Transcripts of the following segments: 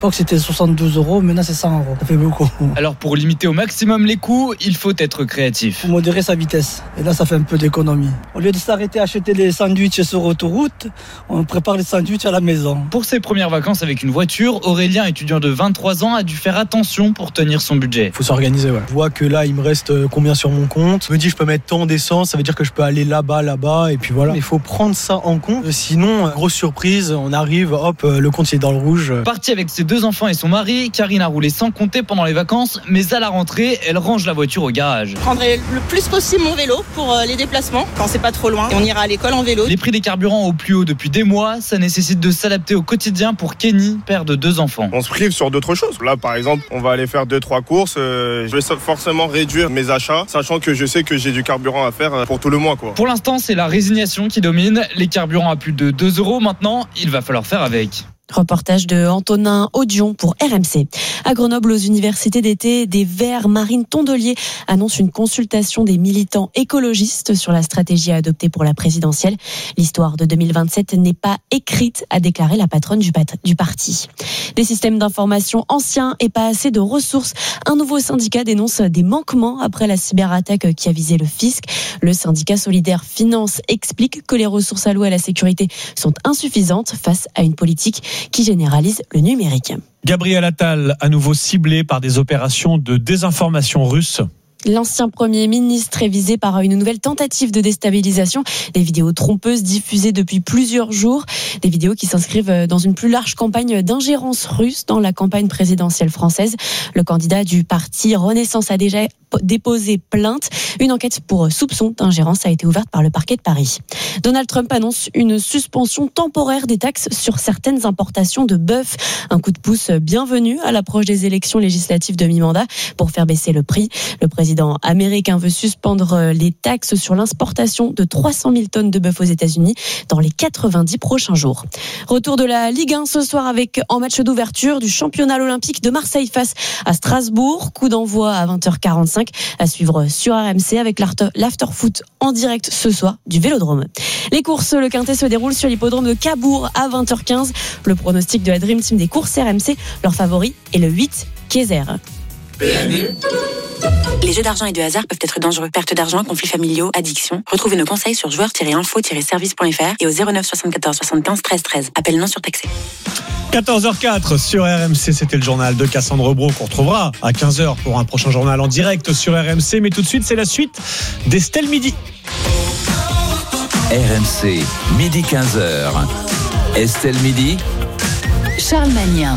l'époque, c'était 72 €, maintenant c'est 100 €. Ça fait beaucoup. Alors pour limiter au maximum les coûts, il faut être créatif. Pour modérer sa vitesse. Et là, ça fait un peu d'économie. Au lieu de s'arrêter à acheter les sandwichs sur autoroute, on prépare les sandwichs à la maison. Pour ses premières vacances avec une voiture, Aurélien, étudiant de 23 ans, a dû faire attention pour tenir son budget. Faut s'organiser, ouais. Je vois que là, il me reste combien sur mon compte. Je me dis, je peux mettre tant d'essence, ça veut dire que je peux aller là-bas, et puis voilà. Il faut prendre ça en compte. Sinon, grosse surprise, on arrive, hop, le compte il est dans le rouge. Partie avec ses 2 enfants et son mari, Karine a roulé sans compter pendant les vacances, mais à la rentrée, elle range la voiture au garage. Je prendrai le plus possible mon vélo pour les déplacements, quand c'est pas trop loin. Et on ira à l'école en vélo. Les prix des carburants au plus haut depuis des mois, ça nécessite de s'adapter au quotidien pour Kenny, père de 2 enfants. On se prive sur d'autres choses. Là, par exemple, on va aller faire 2-3 courses. Je vais forcément réduire mes achats, sachant que je sais que j'ai du carburant à faire pour tout le mois, quoi. Pour l'instant, c'est la résignation qui domine. Les carburants à plus de 2 €. Maintenant, il va falloir faire avec. Reportage de Antonin Audion pour RMC. À Grenoble, aux universités d'été, des Verts, Marine Tondelier annonce une consultation des militants écologistes sur la stratégie à adopter pour la présidentielle. L'histoire de 2027 n'est pas écrite, a déclaré la patronne du parti. Des systèmes d'information anciens et pas assez de ressources. Un nouveau syndicat dénonce des manquements après la cyberattaque qui a visé le fisc. Le syndicat Solidaire Finance explique que les ressources allouées à la sécurité sont insuffisantes face à une politique qui généralise le numérique. Gabriel Attal, à nouveau ciblé par des opérations de désinformation russe. L'ancien Premier ministre est visé par une nouvelle tentative de déstabilisation. Des vidéos trompeuses diffusées depuis plusieurs jours. Des vidéos qui s'inscrivent dans une plus large campagne d'ingérence russe dans la campagne présidentielle française. Le candidat du parti Renaissance a déjà déposé plainte. Une enquête pour soupçon d'ingérence a été ouverte par le parquet de Paris. Donald Trump annonce une suspension temporaire des taxes sur certaines importations de bœuf. Un coup de pouce bienvenu à l'approche des élections législatives de mi-mandat pour faire baisser le prix. Le président américain veut suspendre les taxes sur l'exportation de 300 000 tonnes de bœuf aux États-Unis dans les 90 prochains jours. Retour de la Ligue 1 ce soir avec en match d'ouverture du championnat olympique de Marseille face à Strasbourg. Coup d'envoi à 20h45 à suivre sur RMC avec l'after-foot en direct ce soir du Vélodrome. Les courses, le quintet se déroule sur l'hippodrome de Cabourg à 20h15. Le pronostic de la Dream Team des courses RMC, leur favori est le 8 Kaiser. Les jeux d'argent et de hasard peuvent être dangereux. Perte d'argent, conflits familiaux, addiction. Retrouvez nos conseils sur joueurs-info-service.fr et au 09 74 75 13 13. Appel non surtaxé. 14h04 sur RMC, c'était le journal de Cassandre Bro qu'on retrouvera à 15h pour un prochain journal en direct sur RMC. Mais tout de suite, c'est la suite d'Estelle Midi. RMC, midi 15h. Estelle Midi. Charles Magnin.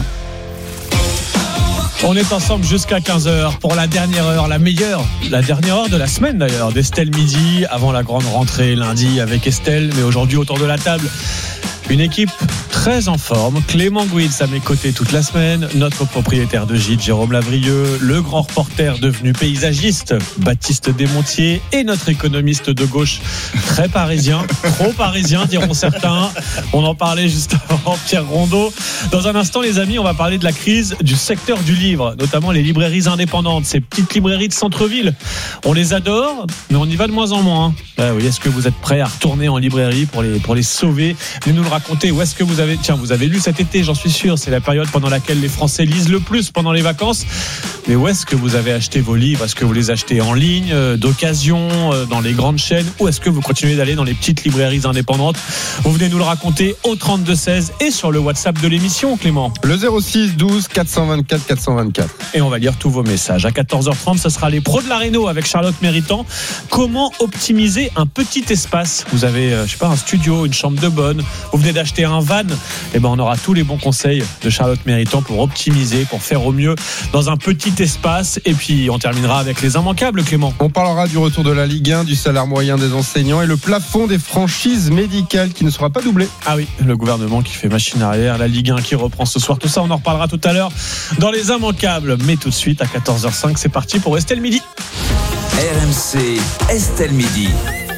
On est ensemble jusqu'à 15h pour la dernière heure, la dernière heure de la semaine d'ailleurs, d'Estelle Midi, avant la grande rentrée lundi avec Estelle. Mais aujourd'hui, autour de la table, une équipe très en forme. Clément Gouitz à mes côtés toute la semaine, notre propriétaire de gîte Jérôme Lavrieux, le grand reporter devenu paysagiste Baptiste Desmontiers et notre économiste de gauche très parisien, trop parisien diront certains. On en parlait juste avant, Pierre Rondeau. Dans un instant les amis, on va parler de la crise du secteur du livre, notamment les librairies indépendantes, ces petites librairies de centre-ville. On les adore, mais on y va de moins en moins. Oui, est-ce que vous êtes prêts à retourner en librairie pour les sauver? Venez nous le raconter. Où est-ce que vous avez lu cet été, j'en suis sûr, c'est la période pendant laquelle les Français lisent le plus pendant les vacances. Mais où est-ce que vous avez acheté vos livres? Est-ce que vous les achetez en ligne, d'occasion, dans les grandes chaînes, ou est-ce que vous continuez d'aller dans les petites librairies indépendantes? Vous venez nous le raconter au 32-16 et sur le WhatsApp de l'émission, Clément. Le 06 12 424 424. Et on va lire tous vos messages. À 14h30, ce sera les pros de la réno avec Charlotte Méritant. Comment optimiser un petit espace? Vous avez, un studio, une chambre de bonne, vous venez d'acheter un van, on aura tous les bons conseils de Charlotte Méritant pour optimiser, pour faire au mieux dans un petit espace. Et puis on terminera avec les immanquables, Clément. On parlera du retour de la Ligue 1, du salaire moyen des enseignants et le plafond des franchises médicales qui ne sera pas doublé. Ah oui, le gouvernement qui fait machine arrière, la Ligue 1 qui reprend ce soir, tout ça on en reparlera tout à l'heure dans les immanquables. Mais tout de suite à 14h05, c'est parti pour Estelle Midi. RMC, Estelle Midi.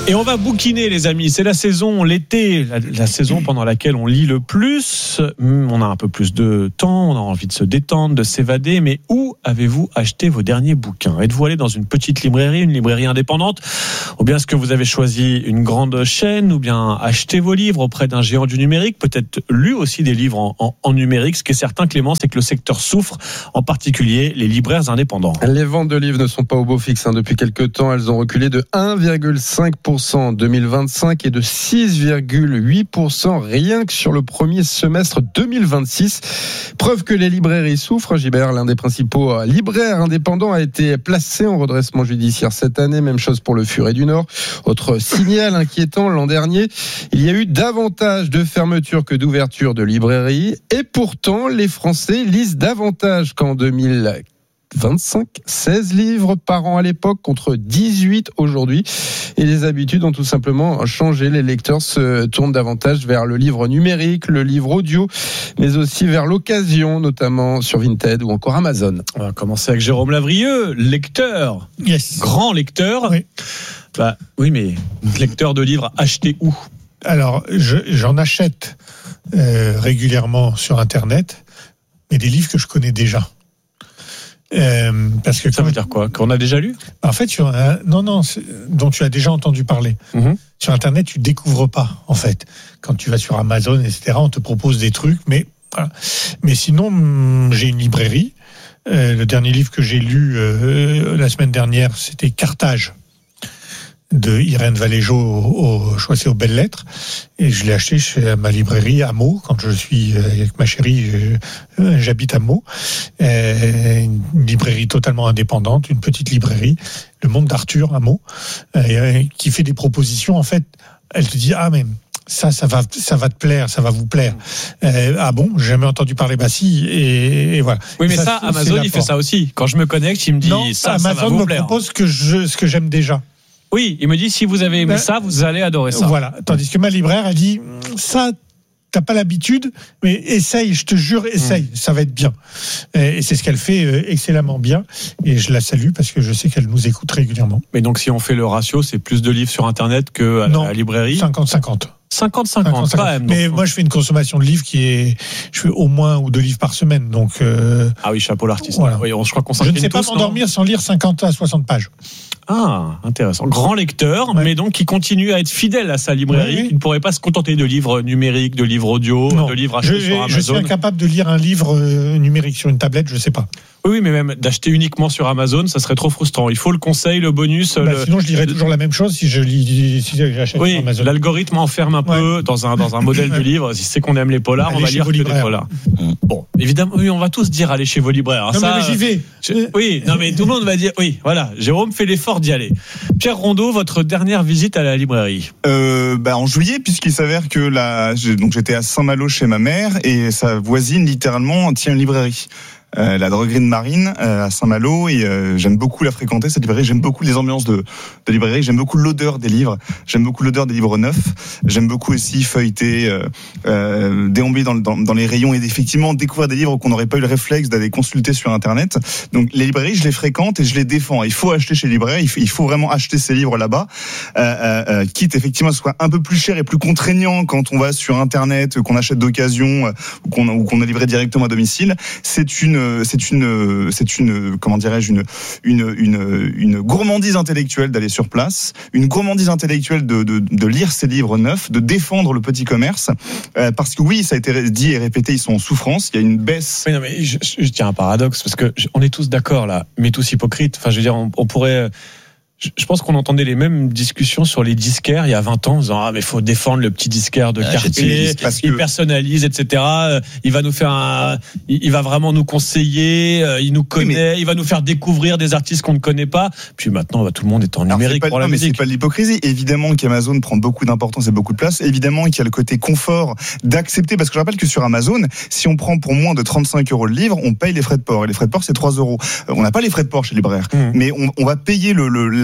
Et on va bouquiner, les amis. C'est la saison, l'été, la saison pendant laquelle on lit le plus. On a un peu plus de temps, on a envie de se détendre, de s'évader. Mais où avez-vous acheté vos derniers bouquins ? Êtes-vous allé dans une petite librairie, une librairie indépendante ? Ou bien est-ce que vous avez choisi une grande chaîne ? Ou bien acheté vos livres auprès d'un géant du numérique ? Peut-être lu aussi des livres en numérique. Ce qui est certain, Clément, c'est que le secteur souffre, en particulier les libraires indépendants. Les ventes de livres ne sont pas au beau fixe. Depuis quelques temps, elles ont reculé de 1,5% en 2025 et de 6,8% rien que sur le premier semestre 2026. Preuve que les librairies souffrent. Gibert, l'un des principaux libraires indépendants, a été placé en redressement judiciaire cette année. Même chose pour le Furet du Nord. Autre signal inquiétant, l'an dernier, il y a eu davantage de fermetures que d'ouvertures de librairies. Et pourtant, les Français lisent davantage qu'en 2025. 16 livres par an à l'époque contre 18 aujourd'hui. Et les habitudes ont tout simplement changé. Les lecteurs se tournent davantage vers le livre numérique, le livre audio, mais aussi vers l'occasion, notamment sur Vinted ou encore Amazon. On va commencer avec Jérôme Lavrieux, lecteur. Yes. Grand lecteur. Oui. Oui, mais lecteur de livres achetés où ? Alors, j'en achète régulièrement sur Internet, mais des livres que je connais déjà. Parce que ça veut dire quoi ? Qu'on a déjà lu ? En fait, dont tu as déjà entendu parler. Mm-hmm. Sur Internet, tu découvres pas, en fait. Quand tu vas sur Amazon, etc., on te propose des trucs, mais voilà. Mais sinon, j'ai une librairie. Le dernier livre que j'ai lu la semaine dernière, c'était Carthage de Irène Valéjo, je crois que c'est aux Belles Lettres, et je l'ai acheté chez ma librairie à Meaux. Quand je suis avec ma chérie, j'habite à Meaux, une librairie totalement indépendante, une petite librairie, Le Monde d'Arthur à Meaux, qui fait des propositions. En fait, elle te dit mais ça va te plaire, ça va vous plaire. Ah bon, j'ai jamais entendu parler. Bah si, et voilà. Oui, mais ça Amazon, il fait ça aussi. Quand je me connecte, il me dit ça va vous plaire. Amazon me propose ce que j'aime déjà. Oui, il me dit si vous avez aimé ça, vous allez adorer ça. Voilà. Tandis que ma libraire, elle dit ça, t'as pas l'habitude, mais essaye, je te jure, essaye, ça va être bien. Et c'est ce qu'elle fait excellemment bien. Et je la salue parce que je sais qu'elle nous écoute régulièrement. Mais donc, si on fait le ratio, c'est plus de livres sur Internet qu'à la librairie ? 50-50. 50-50 quand même. Mais moi, je fais une consommation de livres je fais au moins ou 2 livres par semaine. Donc, ah oui, chapeau l'artiste. Voilà. Oui, je crois qu'on je ne sais pas m'endormir sans lire 50 à 60 pages. Ah, intéressant. Grand lecteur, mais donc qui continue à être fidèle à sa librairie, qui ne pourrait pas se contenter de livres numériques, de livres audio, de livres achetés sur Amazon. Je suis incapable de lire un livre numérique sur une tablette, je ne sais pas. Oui, mais même d'acheter uniquement sur Amazon, ça serait trop frustrant. Il faut le conseil, le bonus. Sinon, je lirais toujours la même chose si j'achète sur Amazon. L'algorithme enferme un peu dans un modèle de livre. Si c'est qu'on aime les polars, on va lire que des polars. Bon, évidemment, oui, on va tous dire allez chez vos libraires. Non, mais j'y vais. Oui, non, mais tout le monde va dire oui. Voilà, Jérôme fait l'effort d'y aller. Pierre Rondeau, votre dernière visite à la librairie ? En juillet, puisqu'il s'avère que j'étais à Saint-Malo chez ma mère et sa voisine littéralement tient une librairie. La droguerie de Marine à Saint-Malo, et j'aime beaucoup la fréquenter, cette librairie. J'aime beaucoup les ambiances de librairie, j'aime beaucoup l'odeur des livres, j'aime beaucoup l'odeur des livres neufs, j'aime beaucoup aussi feuilleter, déambuler dans les rayons et effectivement découvrir des livres qu'on n'aurait pas eu le réflexe d'aller consulter sur Internet. Donc les librairies, je les fréquente et je les défends. Il faut acheter chez les libraires, il faut vraiment acheter ces livres là-bas, quitte effectivement à ce soit un peu plus cher et plus contraignant quand on va sur Internet, qu'on achète d'occasion ou qu'on a livré directement à domicile. C'est une comment dirais-je, une gourmandise intellectuelle d'aller sur place, une gourmandise intellectuelle de lire ces livres neufs, de défendre le petit commerce, parce que oui, ça a été dit et répété, ils sont en souffrance, il y a une baisse. Oui, non, mais je tiens un paradoxe, parce que on est tous d'accord là, mais tous hypocrites. Enfin, je veux dire, on pourrait. Je pense qu'on entendait les mêmes discussions sur les disquaires il y a 20 ans, en disant mais faut défendre le petit disquaire de quartier, il personnalise, etc. Il va nous faire il va vraiment nous conseiller, il nous connaît, il va nous faire découvrir des artistes qu'on ne connaît pas. Puis maintenant, tout le monde est en numérique pour la musique. Mais c'est pas de l'hypocrisie. Évidemment qu'Amazon prend beaucoup d'importance et beaucoup de place. Évidemment qu'il y a le côté confort d'accepter, parce que je rappelle que sur Amazon, si on prend pour moins de 35 € le livre, on paye les frais de port. Et les frais de port, c'est 3 €. On n'a pas les frais de port chez les libraires, mais on va payer la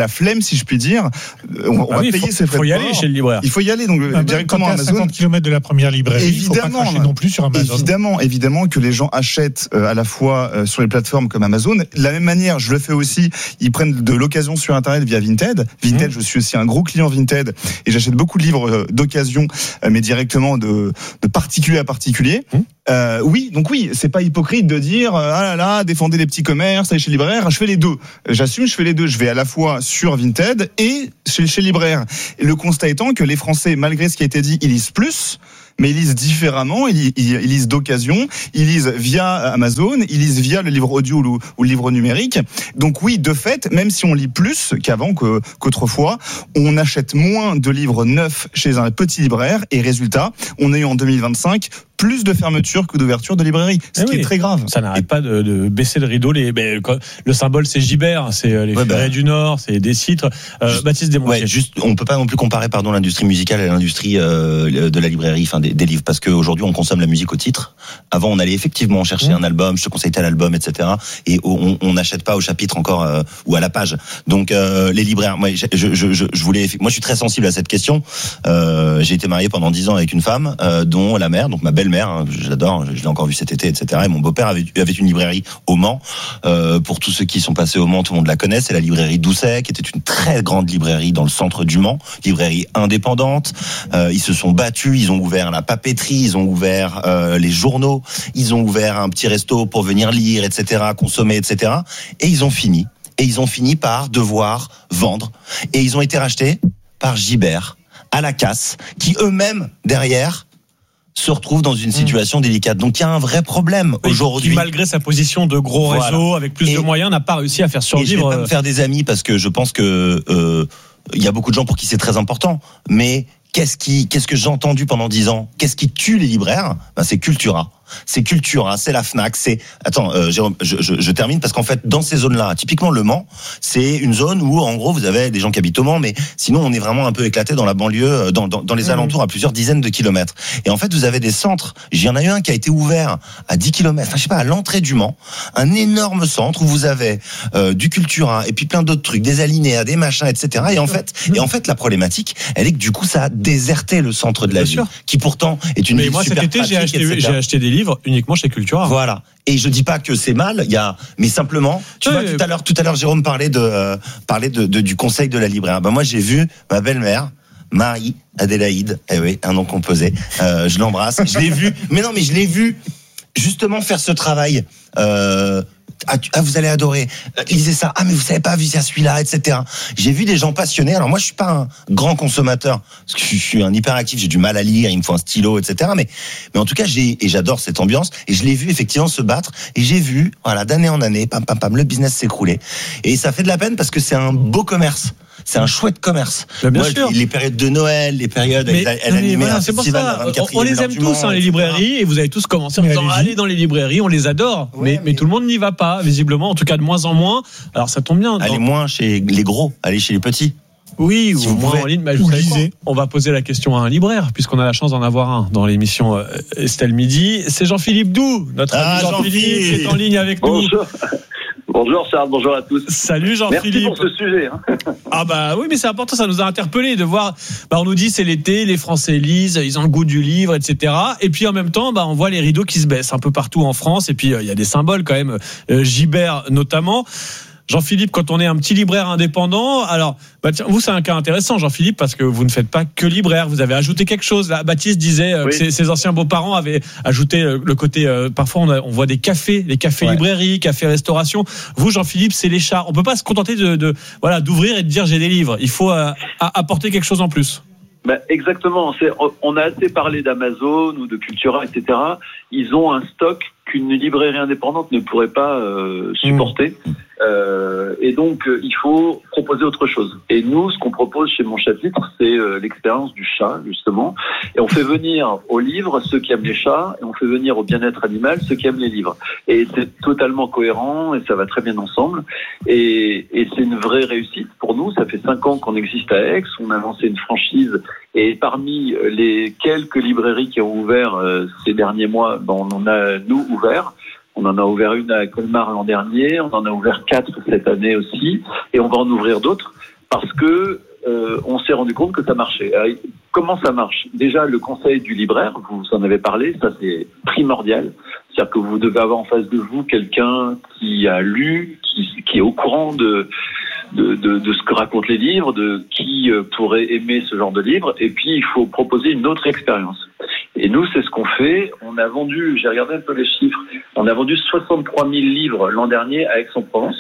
la flemme, si je puis dire, on va payer ses frais de port. Il faut y aller chez le libraire. Il faut y aller, donc directement à Amazon. 50 km de la première librairie, il ne faut pas cracher non plus sur Amazon. Évidemment que les gens achètent à la fois sur les plateformes comme Amazon. De la même manière, je le fais aussi, ils prennent de l'occasion sur Internet via Vinted. Vinted, je suis aussi un gros client Vinted et j'achète beaucoup de livres d'occasion, mais directement de particulier à particulier. Oui, c'est pas hypocrite de dire ah là là, défendez les petits commerces, allez chez le libraire. Je fais les deux. J'assume, je fais les deux. Je vais à la fois sur Vinted et chez le libraire. Et le constat étant que les Français, malgré ce qui a été dit, ils lisent plus. Mais ils lisent différemment, ils lisent d'occasion, ils lisent via Amazon, ils lisent via le livre audio ou le livre numérique. Donc oui, de fait, même si on lit plus qu'avant, qu'autrefois, on achète moins de livres neufs chez un petit libraire et résultat, on a eu en 2025 plus de fermetures que d'ouvertures de librairies, ce qui est très grave. Ça n'arrête pas de baisser le rideau. Le symbole, c'est Gibert, c'est les Ferrets du Nord, c'est des citres. Baptiste Desmontiers. On peut pas non plus comparer, l'industrie musicale à l'industrie de la librairie, enfin des livres, parce qu'aujourd'hui on consomme la musique au titre. Avant, on allait effectivement chercher un album, je te conseille tel album, etc. Et on n'achète pas au chapitre encore ou à la page. Donc les libraires, moi je suis très sensible à cette question. J'ai été marié pendant 10 ans avec une femme dont la mère, donc ma belle-mère, je l'adore, je l'ai encore vu cet été, etc. Et mon beau-père avait une librairie au Mans. Pour tous ceux qui sont passés au Mans, tout le monde la connaît, c'est la librairie Doucet, qui était une très grande librairie dans le centre du Mans, librairie indépendante. Ils se sont battus, ils ont ouvert la papeterie, ils ont ouvert les journaux, ils ont ouvert un petit resto pour venir lire, etc., consommer, etc. Et ils ont fini par devoir vendre. Et ils ont été rachetés par Gibert, à la casse, qui eux-mêmes, derrière, se retrouve dans une situation délicate. Donc il y a un vrai problème aujourd'hui. Qui, malgré sa position de gros réseau, avec plus de moyens, n'a pas réussi à faire survivre. Et je vais pas me faire des amis parce que je pense que il y a beaucoup de gens pour qui c'est très important. Mais qu'est-ce que j'ai entendu pendant 10 ans? Qu'est-ce qui tue les libraires? C'est Cultura. C'est Cultura, c'est la Fnac, Jérôme, je termine parce qu'en fait, dans ces zones-là, typiquement Le Mans, c'est une zone où, en gros, vous avez des gens qui habitent au Mans, mais sinon, on est vraiment un peu éclaté dans la banlieue, dans les alentours à plusieurs dizaines de kilomètres. Et en fait, vous avez des centres. Il y en a eu un qui a été ouvert à 10 kilomètres, à l'entrée du Mans, un énorme centre où vous avez du Cultura et puis plein d'autres trucs, des alinéas, des machins, etc. Et en fait, la problématique, elle est que du coup, ça a déserté le centre de la ville, qui pourtant est une ville super pratique. Mais moi, cet été, j'ai acheté des livres uniquement chez Cultura. Voilà. Et je dis pas que c'est mal, mais simplement, tu vois, tout à l'heure, Jérôme parlait du conseil de la libraire. Moi, j'ai vu ma belle-mère, Marie-Adélaïde, un nom composé, je l'embrasse, je l'ai vu justement faire ce travail, vous allez adorer, lisez ça, mais vous savez pas, vu ça celui-là, etc. J'ai vu des gens passionnés. Alors moi, je suis pas un grand consommateur, parce que je suis un hyperactif, j'ai du mal à lire, il me faut un stylo, etc. Mais en tout cas, j'adore cette ambiance, et je l'ai vu effectivement se battre, et j'ai vu, d'année en année, le business s'écrouler. Et ça fait de la peine parce que c'est un beau commerce. C'est un chouette commerce. Bien sûr. Les périodes de Noël, les périodes, elle animait un festival à 24e. On les aime tous, les librairies, et vous avez tous commencé en disant allez dans les librairies, on les adore. Mais tout le monde n'y va pas, visiblement, en tout cas de moins en moins. Alors ça tombe bien. Allez moins chez les gros, allez chez les petits. Oui, ou moins en ligne. On va poser la question à un libraire, puisqu'on a la chance d'en avoir un dans l'émission Estelle Midi. C'est Jean-Philippe Doux, notre ami Jean-Philippe, qui est en ligne avec nous. Bonjour Charles, bonjour à tous. Salut Jean-Philippe. Merci pour ce sujet. Oui, mais c'est important, ça nous a interpellés de voir. On nous dit c'est l'été, les Français lisent, ils ont le goût du livre, etc. Et puis en même temps, on voit les rideaux qui se baissent un peu partout en France. Et puis il y a des symboles quand même, Gibert notamment. Jean-Philippe, quand on est un petit libraire indépendant, alors vous c'est un cas intéressant Jean-Philippe parce que vous ne faites pas que libraire, vous avez ajouté quelque chose. Là, Baptiste disait que ses anciens beaux-parents avaient ajouté le côté parfois on voit des cafés, librairies, cafés restauration. Vous Jean-Philippe, c'est les chats. On peut pas se contenter d'ouvrir et de dire j'ai des livres. Il faut apporter quelque chose en plus. Exactement. On a assez parlé d'Amazon ou de Cultura, etc. Ils ont un stock qu'une librairie indépendante ne pourrait pas supporter. Et donc, il faut proposer autre chose. Et nous, ce qu'on propose chez Mon Chapitre, c'est l'expérience du chat, justement. Et on fait venir au livre ceux qui aiment les chats, et on fait venir au bien-être animal ceux qui aiment les livres. Et c'est totalement cohérent, et ça va très bien ensemble. Et c'est une vraie réussite pour nous. Ça fait 5 ans qu'on existe à Aix. On a lancé une franchise. Et parmi les quelques librairies qui ont ouvert ces derniers mois, on en a, nous, ouvert. On en a ouvert une à Colmar l'an dernier, on en a ouvert 4 cette année aussi, et on va en ouvrir d'autres. parce que on s'est rendu compte que ça marchait. Alors, comment ça marche ? Déjà, le conseil du libraire, vous en avez parlé, ça c'est primordial. C'est-à-dire que vous devez avoir en face de vous quelqu'un qui a lu, qui est au courant de ce que racontent les livres, de qui pourrait aimer ce genre de livre, et puis il faut proposer une autre expérience. Et nous, c'est ce qu'on fait. On a vendu, j'ai regardé un peu les chiffres, on a vendu 63 000 livres l'an dernier à Aix-en-Provence.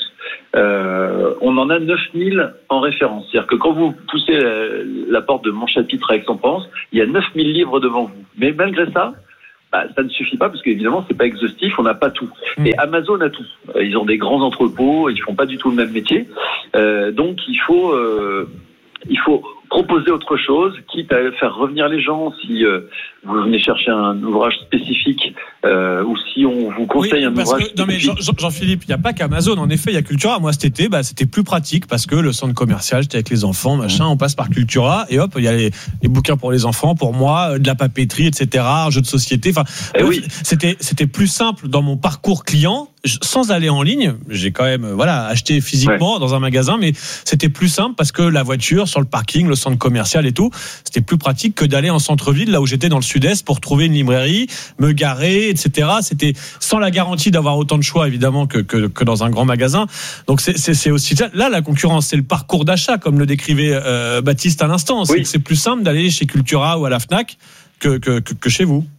On en a 9 000 en référence. C'est-à-dire que quand vous poussez la porte de Mon Chapitre à Aix-en-Provence, il y a 9 000 livres devant vous. Mais malgré ça, ça ne suffit pas parce qu'évidemment, c'est pas exhaustif, on n'a pas tout. Et Amazon a tout. Ils ont des grands entrepôts, ils font pas du tout le même métier. Donc, il faut proposer autre chose, quitte à faire revenir les gens si vous venez chercher un ouvrage spécifique ou si on vous conseille un ouvrage spécifique. Non mais Jean-Philippe, il n'y a pas qu'Amazon, en effet, il y a Cultura. Moi cet été, c'était plus pratique parce que le centre commercial, j'étais avec les enfants, machin, on passe par Cultura et hop, il y a les bouquins pour les enfants, pour moi, de la papeterie, etc., un jeu de société. Enfin, c'était plus simple dans mon parcours client, sans aller en ligne. J'ai quand même acheté physiquement dans un magasin, mais c'était plus simple parce que la voiture sur le parking, le centre commercial et tout, c'était plus pratique que d'aller en centre-ville, là où j'étais dans le sud-est, pour trouver une librairie, me garer, etc. C'était sans la garantie d'avoir autant de choix, évidemment, que dans un grand magasin. Donc c'est aussi ça. Là, la concurrence, c'est le parcours d'achat, comme le décrivait Baptiste à l'instant. C'est plus simple d'aller chez Cultura ou à la Fnac que chez vous.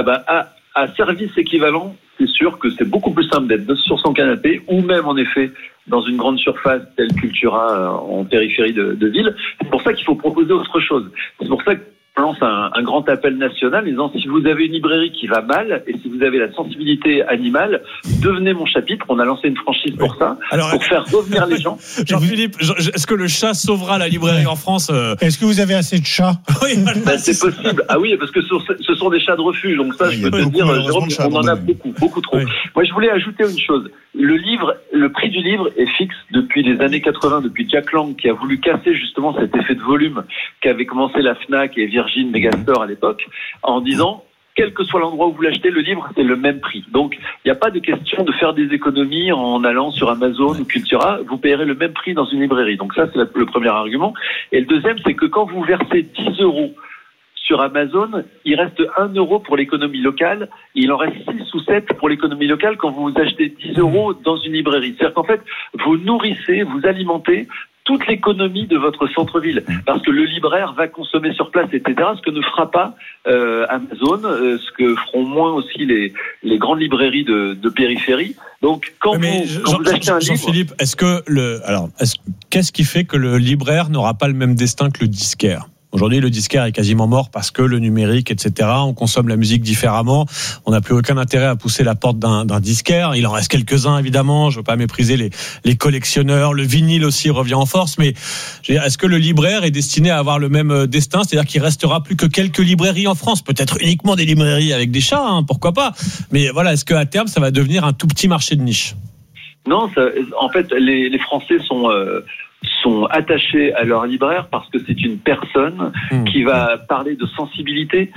À service équivalent, c'est sûr que c'est beaucoup plus simple d'être sur son canapé ou même en effet dans une grande surface telle Cultura en périphérie de ville. C'est pour ça qu'il faut proposer autre chose. C'est pour ça que je lance un grand appel national en disant si vous avez une librairie qui va mal et si vous avez la sensibilité animale, devenez Mon Chapitre. On a lancé une franchise pour ça, pour faire revenir les gens. Jean-Philippe, est-ce que le chat sauvera la librairie en France ? Est-ce que vous avez assez de chats ? Oui, c'est possible. Ah oui, parce que ce sont des chats de refuge. Donc ça, je peux te dire, Jérôme, on en a beaucoup trop. Moi, je voulais ajouter une chose. Le prix du livre est fixe depuis les années 80, depuis Jack Lang qui a voulu casser justement cet effet de volume qu'avait commencé la Fnac et Virgin Megastore à l'époque, en disant quel que soit l'endroit où vous l'achetez, le livre, c'est le même prix. Donc, il n'y a pas de question de faire des économies en allant sur Amazon ou Cultura. Vous payerez le même prix dans une librairie. Donc ça, c'est le premier argument. Et le deuxième, c'est que quand vous versez 10 € sur Amazon, il reste 1 € pour l'économie locale, et il en reste 6 ou 7 pour l'économie locale quand vous achetez 10 € dans une librairie. C'est-à-dire qu'en fait, vous nourrissez, vous alimentez toute l'économie de votre centre-ville, parce que le libraire va consommer sur place, etc., ce que ne fera pas Amazon, ce que feront moins aussi les grandes librairies de périphérie. Donc, quand vous achetez un livre... Jean-Philippe, qu'est-ce qui fait que le libraire n'aura pas le même destin que le disquaire ? Aujourd'hui, le disquaire est quasiment mort parce que le numérique, etc., on consomme la musique différemment. On n'a plus aucun intérêt à pousser la porte d'un disquaire. Il en reste quelques-uns, évidemment. Je veux pas mépriser les collectionneurs. Le vinyle aussi revient en force. Mais est-ce que le libraire est destiné à avoir le même destin ? C'est-à-dire qu'il restera plus que quelques librairies en France. Peut-être uniquement des librairies avec des chats, pourquoi pas. Mais voilà, est-ce qu'à terme, ça va devenir un tout petit marché de niche ? Non, en fait, les Français sont attachés à leur libraire parce que c'est une personne qui va parler de sensibilité.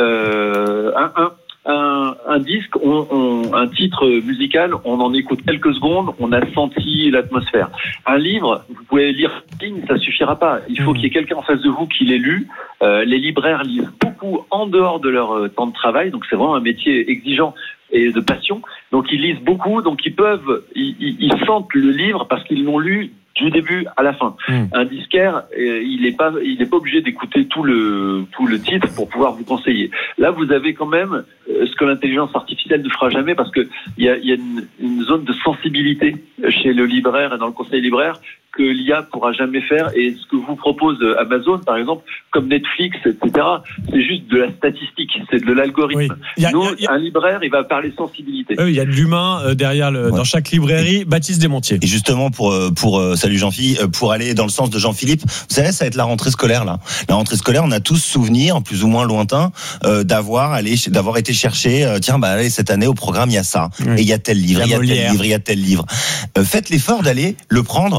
Un disque, un titre musical, on en écoute quelques secondes, on a senti l'atmosphère. Un livre, vous pouvez lire ligne, ça suffira pas. Il faut qu'il y ait quelqu'un en face de vous qui l'ait lu. Les libraires lisent beaucoup en dehors de leur temps de travail, donc c'est vraiment un métier exigeant et de passion. Donc ils lisent beaucoup, donc ils sentent le livre parce qu'ils l'ont lu du début à la fin. Un disquaire, il n'est pas obligé d'écouter tout le titre pour pouvoir vous conseiller. Là, vous avez quand même ce que l'intelligence artificielle ne fera jamais parce que il y a une zone de sensibilité chez le libraire et dans le conseil libraire que l'IA pourra jamais faire. Et ce que vous propose Amazon, par exemple, comme Netflix, etc., c'est juste de la statistique, c'est de l'algorithme. Un libraire, il va parler sensibilité. Il y a de l'humain derrière dans chaque librairie. Baptiste Desmontiers. Et justement, salut Jean-Philippe, pour aller dans le sens de Jean-Philippe, vous savez, ça va être la rentrée scolaire, là. La rentrée scolaire, on a tous souvenir, plus ou moins lointain, d'avoir été chercher, allez, cette année, au programme, il y a ça. Et il y a tel livre, il y a tel livre, il y a tel livre. Faites l'effort d'aller le prendre chez votre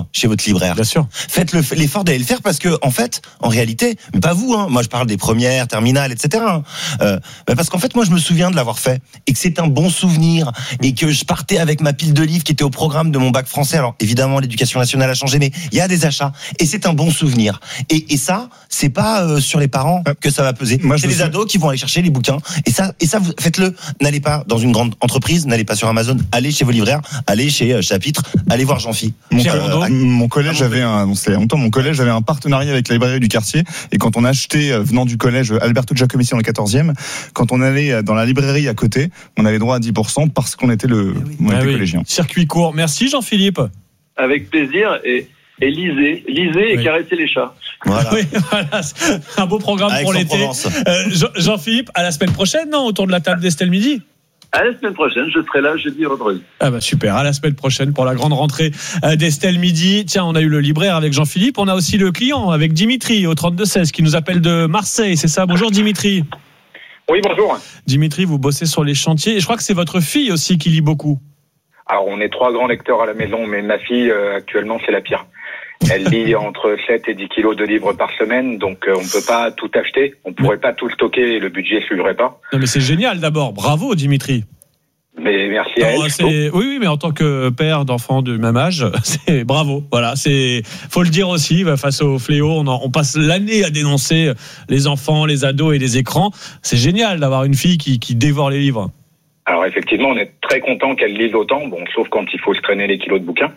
libraire. Bien sûr. Faites l'effort d'aller le faire parce que, en fait, en réalité, mais pas vous, moi je parle des premières, terminales, etc. Parce qu'en fait, moi je me souviens de l'avoir fait et que c'est un bon souvenir et que je partais avec ma pile de livres qui était au programme de mon bac français. Alors évidemment, l'éducation nationale a changé, mais il y a des achats et c'est un bon souvenir. Et ça, c'est pas sur les parents que ça va peser. C'est les ados qui vont aller chercher les bouquins. Et ça, vous faites-le. N'allez pas dans une grande entreprise, n'allez pas sur Amazon, allez chez vos libraires, allez chez Chapitre, allez voir Jean-Phi. Mon collège avait un partenariat avec la librairie du quartier, et quand on achetait venant du collège Alberto Giacometti dans le 14e, quand on allait dans la librairie à côté, on avait droit à 10% parce qu'on était collégien. Circuit court. Merci Jean-Philippe. Avec plaisir et lisez et caressez les chats. Voilà. Oui, voilà. Un beau programme pour l'été. Jean-Philippe, à la semaine prochaine, non, autour de la table d'Estelle Midi. À la semaine prochaine, je serai là jeudi et vendredi. Ah bah super, à la semaine prochaine pour la grande rentrée d'Estelle Midi. Tiens, on a eu le libraire avec Jean-Philippe, on a aussi le client avec Dimitri au 32-16 qui nous appelle de Marseille, c'est ça? Bonjour Dimitri. Oui, bonjour. Dimitri, vous bossez sur les chantiers et je crois que c'est votre fille aussi qui lit beaucoup. Alors, on est 3 grands lecteurs à la maison, mais ma fille, actuellement, c'est la pire. Elle lit entre 7 et 10 kilos de livres par semaine, donc on ne peut pas tout acheter, on ne pourrait pas tout stocker et le budget ne suivrait pas. Non mais c'est génial d'abord, bravo Dimitri. Mais merci à elle. Oui, mais en tant que père d'enfants du même âge, c'est bravo. Voilà, faut le dire aussi, face au fléau, on passe l'année à dénoncer les enfants, les ados et les écrans. C'est génial d'avoir une fille qui dévore les livres. Alors effectivement, on est très content qu'elle lise autant, sauf quand il faut se traîner les kilos de bouquins.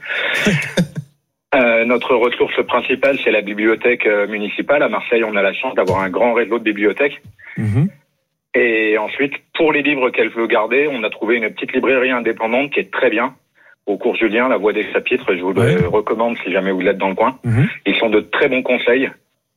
Notre ressource principale, c'est la bibliothèque municipale. À Marseille, on a la chance d'avoir un grand réseau de bibliothèques. Mmh. Et ensuite, pour les livres qu'elle veut garder, on a trouvé une petite librairie indépendante qui est très bien. Au cours Julien, la Voix des Chapitres, je vous le recommande si jamais vous êtes dans le coin. Mmh. Ils sont de très bons conseils.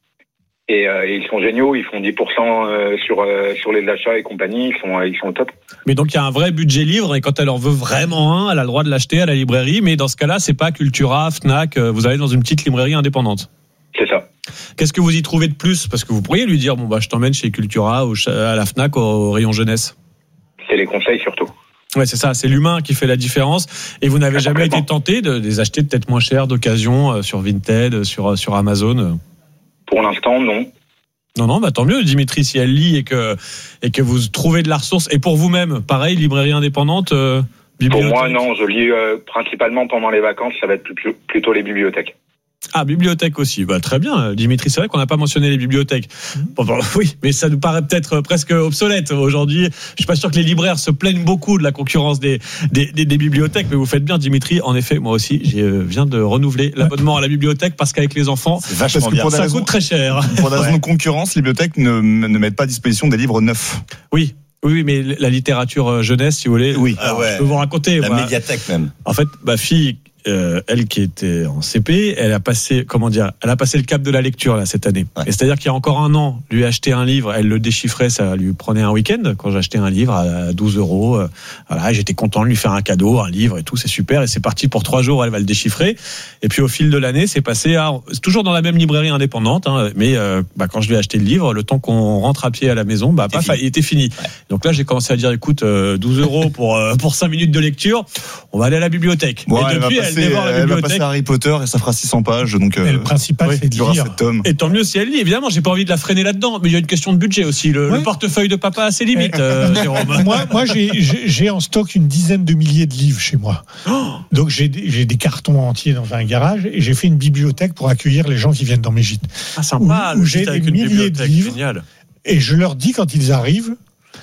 Et ils sont géniaux, ils font 10% sur les achats et compagnie, ils sont au top. Mais donc il y a un vrai budget livre et quand elle en veut vraiment un, elle a le droit de l'acheter à la librairie, mais dans ce cas-là, c'est pas Cultura, Fnac, vous allez dans une petite librairie indépendante. C'est ça. Qu'est-ce que vous y trouvez de plus? Parce que vous pourriez lui dire, je t'emmène chez Cultura ou à la Fnac au rayon jeunesse. C'est les conseils surtout. Ouais, c'est ça, c'est l'humain qui fait la différence. Et vous n'avez jamais été tenté de les acheter peut-être moins cher d'occasion sur Vinted, sur Amazon? Pour l'instant, non. Non, tant mieux, Dimitri, si elle lit et que vous trouvez de la ressource. Et pour vous-même, pareil, librairie indépendante, bibliothèque? Pour moi, non, je lis principalement pendant les vacances, ça va être plutôt les bibliothèques. Ah, bibliothèque aussi. Très bien, Dimitri. C'est vrai qu'on n'a pas mentionné les bibliothèques. Oui, mais ça nous paraît peut-être presque obsolète aujourd'hui. Je suis pas sûr que les libraires se plaignent beaucoup de la concurrence des bibliothèques, mais vous faites bien, Dimitri. En effet, moi aussi, je viens de renouveler l'abonnement à la bibliothèque parce qu'avec les enfants, ça coûte très cher. Pour des raisons de concurrence, les bibliothèques ne mettent pas à disposition des livres neufs. Oui, mais la littérature jeunesse, si vous voulez. Oui. Je peux vous raconter. La médiathèque même. En fait, ma fille, elle qui était en CP, elle a passé le cap de la lecture là cette année. Ouais. Et c'est-à-dire qu'il y a encore un an, lui acheter un livre, elle le déchiffrait, ça lui prenait un week-end. Quand j'achetais un livre à 12 €, voilà, j'étais content de lui faire un cadeau, un livre et tout, c'est super. Et c'est parti pour 3 jours, elle va le déchiffrer. Et puis au fil de l'année, c'est passé c'est toujours dans la même librairie indépendante, mais quand je lui ai acheté le livre, le temps qu'on rentre à pied à la maison, il était fini. Ouais. Donc là, j'ai commencé à dire, écoute, 12 € pour 5 minutes de lecture, on va aller à la bibliothèque. Bon, et depuis, elle va passer Harry Potter et ça fera 600 pages. Donc, le principal, c'est de lire. Et tant mieux si elle lit. Évidemment, j'ai pas envie de la freiner là-dedans, mais il y a une question de budget aussi. Le portefeuille de papa a ses limites, Jérôme. Moi, j'ai en stock une dizaine de milliers de livres chez moi. Donc, j'ai des cartons entiers dans un garage et j'ai fait une bibliothèque pour accueillir les gens qui viennent dans mes gîtes. Ah, sympa. Où j'ai des milliers de livres. Génial. Et je leur dis quand ils arrivent,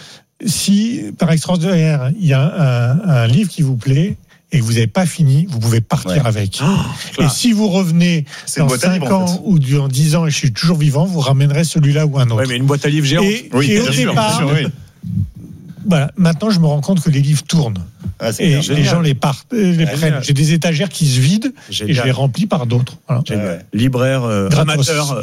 si par extraordinaire, il y a un livre qui vous plaît, et que vous n'avez pas fini, vous pouvez partir avec. Et si vous revenez dans 5 ans ou dans 10 ans et je suis toujours vivant, vous ramènerez celui-là ou un autre. Oui, mais une boîte à livres géante. Et au départ, voilà, maintenant je me rends compte que les livres tournent. Et les gens les prennent. J'ai des étagères qui se vident et je les remplis par d'autres. Voilà. Libraire amateur,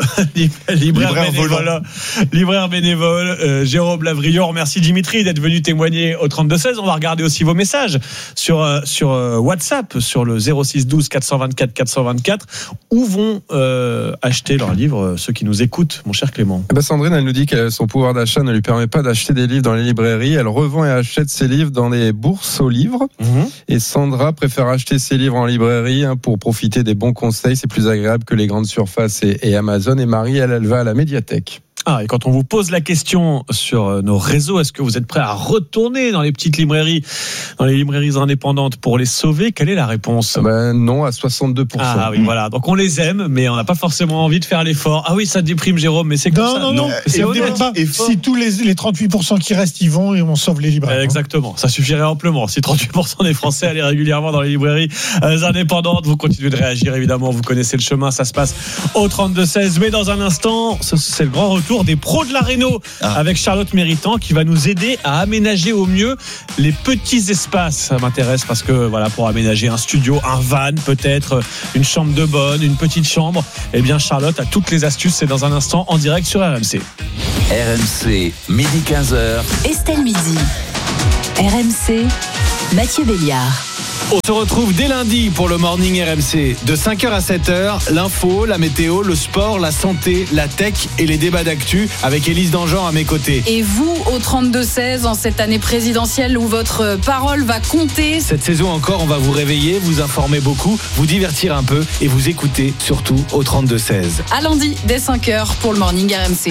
libraire bénévole, Jérôme Lavrion. Merci Dimitri d'être venu témoigner au 32-16. On va regarder aussi vos messages sur WhatsApp, sur le 06 12 424 424. Où vont acheter leurs livres ceux qui nous écoutent, mon cher Clément? Sandrine, elle nous dit que son pouvoir d'achat ne lui permet pas d'acheter des livres dans les librairies. Elle revend et achète ses livres dans les bourses au livre. Et Sandra préfère acheter ses livres en librairie pour profiter des bons conseils. C'est plus agréable que les grandes surfaces et Amazon. Et Marie, elle va à la médiathèque. Ah, et quand on vous pose la question sur nos réseaux, est-ce que vous êtes prêt à retourner dans les petites librairies, dans les librairies indépendantes pour les sauver? Quelle est la réponse? Non, à 62%. Ah oui, voilà. Donc on les aime, mais on n'a pas forcément envie de faire l'effort. Ah oui, ça déprime, Jérôme, mais c'est comme ça. Non. C'est honnête. Si tous les 38% qui restent y vont, et on sauve les librairies. Exactement. Ça suffirait amplement. Si 38% des Français allaient régulièrement dans les librairies indépendantes, vous continuez de réagir, évidemment. Vous connaissez le chemin. Ça se passe au 32-16. Mais dans un instant, c'est le grand retour des pros de la réno avec Charlotte Méritant qui va nous aider à aménager au mieux les petits espaces. Ça m'intéresse parce que voilà, pour aménager un studio, un van, peut-être une chambre de bonne, une petite chambre, eh bien Charlotte a toutes les astuces. C'est dans un instant en direct sur RMC. RMC, midi 15h. Estelle Midi. RMC, Mathieu Béliard. On se retrouve dès lundi pour le Morning RMC. De 5h à 7h, l'info, la météo, le sport, la santé, la tech et les débats d'actu avec Élise Dangean à mes côtés. Et vous, au 32-16, en cette année présidentielle où votre parole va compter. Cette saison encore, on va vous réveiller, vous informer beaucoup, vous divertir un peu et vous écouter surtout au 32-16. À lundi, dès 5h pour le Morning RMC.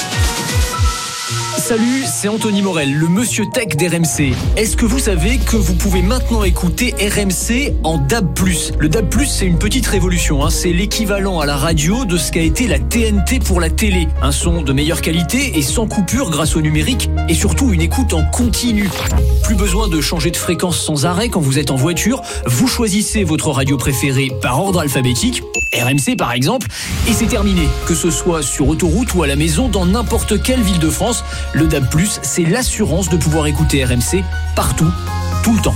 Salut, c'est Anthony Morel, le monsieur tech d'RMC. Est-ce que vous savez que vous pouvez maintenant écouter RMC en DAB+. Le DAB+, c'est une petite révolution, c'est l'équivalent à la radio de ce qu'a été la TNT pour la télé. Un son de meilleure qualité et sans coupure grâce au numérique et surtout une écoute en continu. Plus besoin de changer de fréquence sans arrêt quand vous êtes en voiture. Vous choisissez votre radio préférée par ordre alphabétique, RMC par exemple, et c'est terminé. Que ce soit sur autoroute ou à la maison, dans n'importe quelle ville de France, le DAB+, c'est l'assurance de pouvoir écouter RMC partout, tout le temps.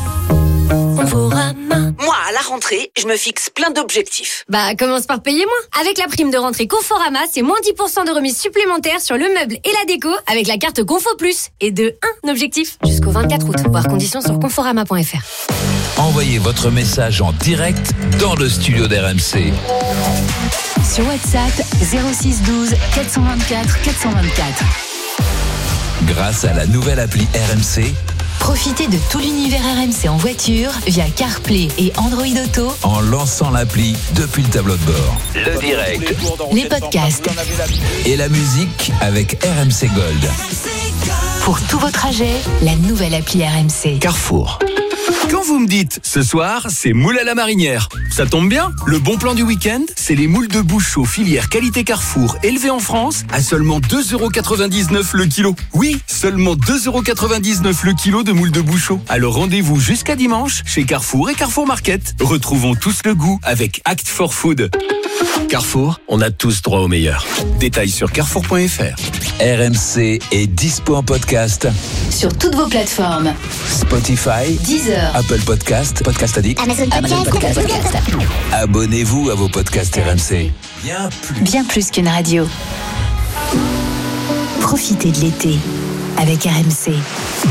Moi, à la rentrée, je me fixe plein d'objectifs. Commence par payer moins. Avec la prime de rentrée Conforama, c'est moins 10% de remise supplémentaire sur le meuble et la déco avec la carte Confo Plus. Et de un objectif jusqu'au 24 août. Voir conditions sur conforama.fr. Envoyez votre message en direct dans le studio d'RMC. Sur WhatsApp, 06 12 424 424. Grâce à la nouvelle appli RMC, profitez de tout l'univers RMC en voiture via CarPlay et Android Auto en lançant l'appli depuis le tableau de bord. Le direct, les podcasts et la musique avec RMC Gold. Pour tous vos trajets, la nouvelle appli RMC. Carrefour. Quand vous me dites ce soir, c'est moule à la marinière, ça tombe bien. Le bon plan du week-end, c'est les moules de Bouchot filière qualité Carrefour, élevées en France à seulement 2,99€ le kilo. Oui, seulement 2,99€ le kilo de moules de Bouchot. Alors rendez-vous jusqu'à dimanche chez Carrefour et Carrefour Market. Retrouvons tous le goût avec Act for Food. Carrefour, on a tous droit au meilleur. Détails sur carrefour.fr. RMC est dispo en podcast sur toutes vos plateformes. Spotify, Deezer, Apple Podcast, Podcast Addict, Amazon Podcast. Abonnez-vous à vos podcasts RMC. Bien plus qu'une radio. Profitez de l'été avec RMC.